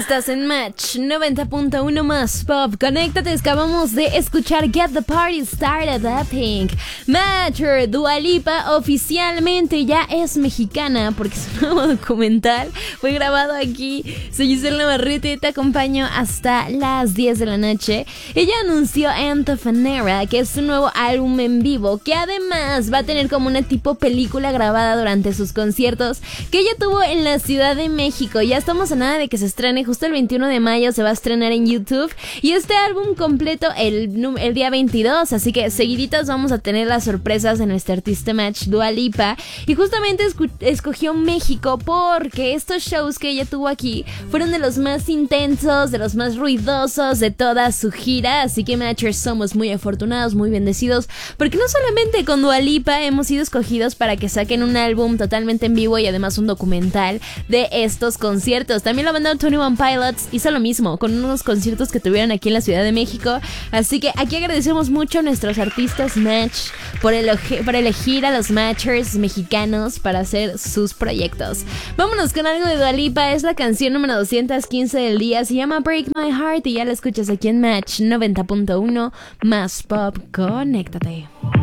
Estás en Match 90.1 más Pop. Conéctate, acabamos de escuchar Get the Party Started de Pink. Matcher, Dua Lipa oficialmente ya es mexicana porque su nuevo documental fue grabado aquí. Soy Giselle Navarrete y te acompaño hasta las 10 de la noche. Ella anunció Antofanera, que es su nuevo álbum en vivo, que además va a tener como una tipo película grabada durante sus conciertos que ella tuvo en la Ciudad de México. Ya estamos a nada de que se estrene, justo el 21 de mayo se va a estrenar en YouTube. Y este álbum completo el día 22, así que seguiditas vamos a tener las sorpresas de nuestra artista Match, Dua Lipa. Y justamente escogió México porque estos shows que ella tuvo aquí fueron de los más intensos, de los más ruidosos de toda su gira. Así que Matchers somos muy afortunados, muy bendecidos, porque no solamente con Dua Lipa hemos sido escogidos para que saquen un álbum totalmente en vivo y además un documental de estos conciertos. También la banda 21 Pilots hizo lo mismo con unos conciertos que tuvieron aquí en la Ciudad de México. Así que aquí agradecemos mucho a nuestros artistas Match por elegir a los Matchers mexicanos para hacer sus proyectos. Vámonos con algo de Dua Lipa. Es la canción número 215 del día. Se llama Break My Heart y ya la escuchas aquí en Match 90.1 más Pop. Conéctate.